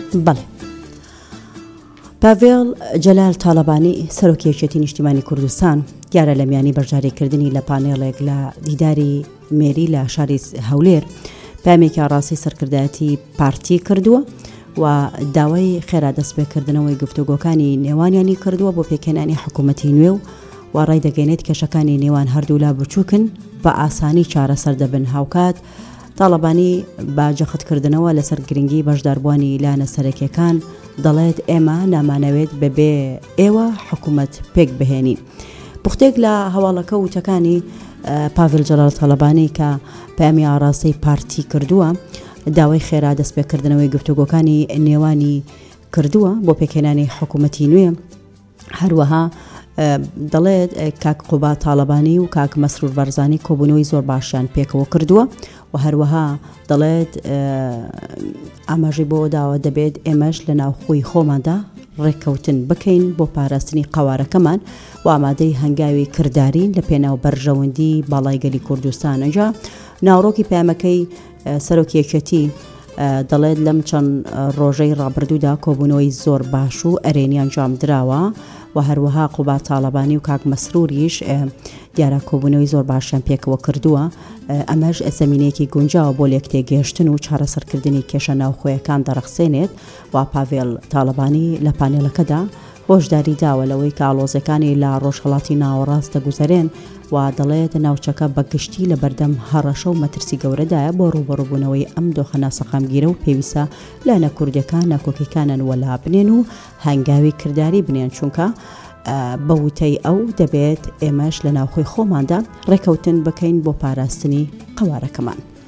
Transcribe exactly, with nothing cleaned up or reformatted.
بەڵێ پاڤێڵ جەلال تاڵەبانی سەرۆکیەکێتی نیشتیمانی کوردستان دیارە لە میانی بەرژارێکردنی لە پانێڵێک لە دیداری مێری لە شاری هەولێر پامێکی ڕاستی سەرکردایەتی پارتی کردووە و داوای خێرا دەستپێکردنەوەی گفتوگۆکانی نێوانیانی کردووە بۆ پێکێنانی حکوومەتی نوێ و و ڕای دەگەێنێت کێشەکانی نێوان هەردوو لا بچووکن بە ئاسانی چارەسەر دەبن. هاوکات تاڵەبانی با جەختکردنەوە لەسەر گرنگی بەشداربووانی لانە سەرەکیەکان دەڵێت ئێمە نامانەوێت بەبێ ئێوە حکوومەت پێک بهێنین. پوختێک لە هەواڵەکە وتەکانی پاڤێڵ جەلال تاڵەبانی کە پامی ئاڕاستەی پارتی کردووە داوای خێرا دەستپێکردنەوەی گفتوگۆکانی نێوانی کردووە بۆ پێکێنانی حکوومەتی نوێ. هەروەها دەڵێت کاک قوبا تاڵەبانی و کاک مەسرور بەرزانی کۆبوونەوەی زۆر باشیان پێکەوە کردووە و هەروەها دەڵێت ئاماژەی بۆ داوە دەبێت ئێمەش لە ناوخۆی خۆماندا ڕێککەوتن بکەین بۆ پاراستنی قەوارەکەمان و ئامادەی هەنگاوی کردارین لە پێناو بەرژەوەندی باڵایگەلی کوردستان. ئەنجا ناوڕۆکی پامەکەی سەرۆکیەکێتی دەڵێت لەم چەند ڕۆژەی ڕابردوودا کۆبوونەوەی زۆر باش و ئەرێنیان جام درراوە و هەروەها قوبا تاڵەبانی و کاک مەسروریش دیارە کۆبوونەوەی زۆر باشیان پێکەوە کردووە. ئەمەش زەمینەیەکی گونجاوە بۆ لێک تێگەشتن و چارەسەرکردنی کێشە ناوخۆیەکان دەرەخسێنێت و پاڤێڵ تاڵەبانی لە پانێڵەکەدا هۆشداری داوە لەوەی کە ئاڵۆزەکانی لە ڕۆژهەڵاتی ناوەڕاست دەگوزارێن و دەڵێت ناوچەکە بەگشتی لە بەردەم هەڕەشە و مەترسی گەورەدایە بۆ ڕوبەڕووبوونەوەی ئەم دۆخەنە سەقامگیرە و پێویستە لانە کوردەکان ناکۆکیەکانن وەلا بنێن و هەنگاوی کرداری بنێن، چونکە بە وتەی ئەو دەبێت ئێمەش لە ناوخۆی خۆماندا ڕێکەوتن بکەین بۆ پاراستنی قەوارەکەمان.